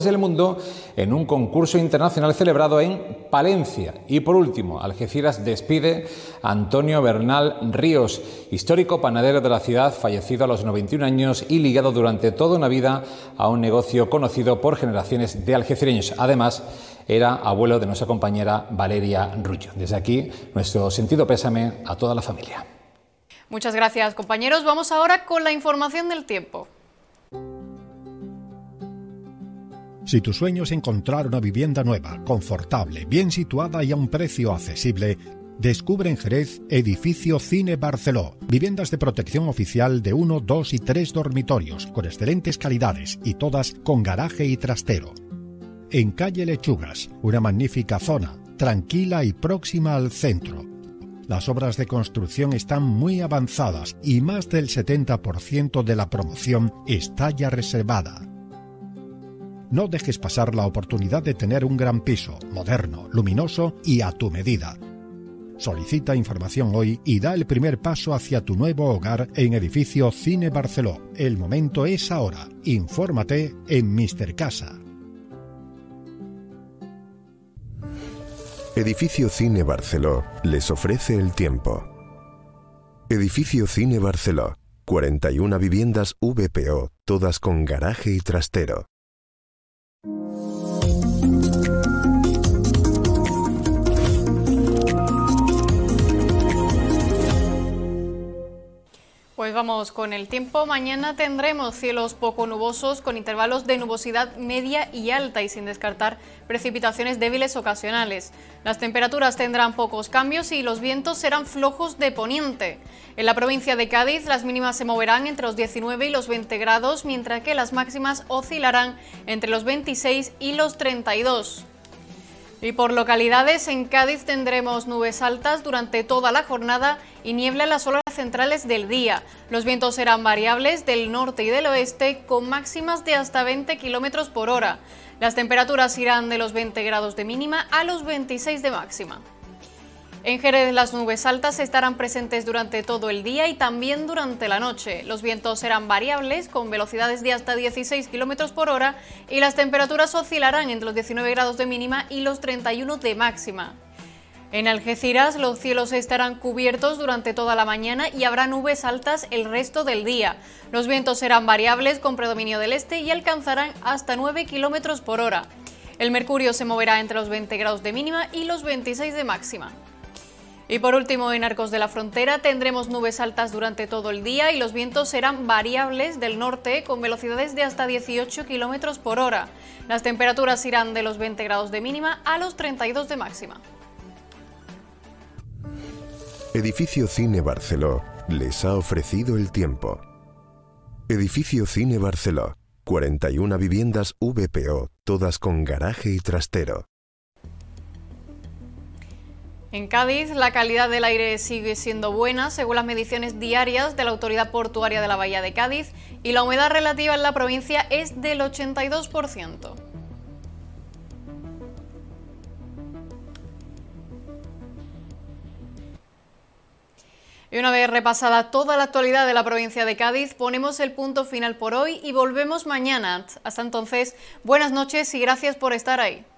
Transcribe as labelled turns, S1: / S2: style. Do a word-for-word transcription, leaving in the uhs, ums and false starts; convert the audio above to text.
S1: del mundo en un concurso internacional celebrado en Palencia. Y por último, Algeciras despide a Antonio Bernal Ríos, histórico panadero de la ciudad, fallecido a los noventa y un años y ligado durante toda una vida a un negocio conocido por generaciones de algecireños. Además, era abuelo de nuestra compañera Valeria Rullo. Desde aquí, nuestro sentido pésame a toda la familia.
S2: Muchas gracias, compañeros. Vamos ahora con la información del tiempo.
S3: Si tu sueño es encontrar una vivienda nueva, confortable, bien situada y a un precio accesible, descubre en Jerez Edificio Cine Barceló. Viviendas de protección oficial de uno, dos y tres dormitorios, con excelentes calidades y todas con garaje y trastero. En calle Lechugas, una magnífica zona, tranquila y próxima al centro. Las obras de construcción están muy avanzadas y más del setenta por ciento de la promoción está ya reservada. No dejes pasar la oportunidad de tener un gran piso, moderno, luminoso y a tu medida. Solicita información hoy y da el primer paso hacia tu nuevo hogar en Edificio Cine Barceló. El momento es ahora. Infórmate en míster Casa.
S4: Edificio Cine Barceló les ofrece el tiempo. Edificio Cine Barceló, cuarenta y una viviendas V P O, todas con garaje y trastero.
S2: Pues vamos con el tiempo. Mañana tendremos cielos poco nubosos con intervalos de nubosidad media y alta y sin descartar precipitaciones débiles ocasionales. Las temperaturas tendrán pocos cambios y los vientos serán flojos de poniente. En la provincia de Cádiz las mínimas se moverán entre los diecinueve y los veinte grados, mientras que las máximas oscilarán entre los veintiséis y los treinta y dos. Y por localidades, en Cádiz tendremos nubes altas durante toda la jornada y niebla en las horas centrales del día. Los vientos serán variables del norte y del oeste con máximas de hasta veinte kilómetros por hora. Las temperaturas irán de los veinte grados de mínima a los veintiséis de máxima. En Jerez las nubes altas estarán presentes durante todo el día y también durante la noche. Los vientos serán variables con velocidades de hasta dieciséis kilómetros por hora y las temperaturas oscilarán entre los diecinueve grados de mínima y los treinta y uno de máxima. En Algeciras los cielos estarán cubiertos durante toda la mañana y habrá nubes altas el resto del día. Los vientos serán variables con predominio del este y alcanzarán hasta nueve kilómetros por hora. El mercurio se moverá entre los veinte grados de mínima y los veintiséis de máxima. Y por último, en Arcos de la Frontera tendremos nubes altas durante todo el día y los vientos serán variables del norte con velocidades de hasta dieciocho kilómetros por hora. Las temperaturas irán de los veinte grados de mínima a los treinta y dos de máxima.
S4: Edificio Cine Barceló les ha ofrecido el tiempo. Edificio Cine Barceló, cuarenta y una viviendas V P O, todas con garaje y trastero.
S2: En Cádiz, la calidad del aire sigue siendo buena, según las mediciones diarias de la Autoridad Portuaria de la Bahía de Cádiz, y la humedad relativa en la provincia es del ochenta y dos por ciento. Y una vez repasada toda la actualidad de la provincia de Cádiz, ponemos el punto final por hoy y volvemos mañana. Hasta entonces, buenas noches y gracias por estar ahí.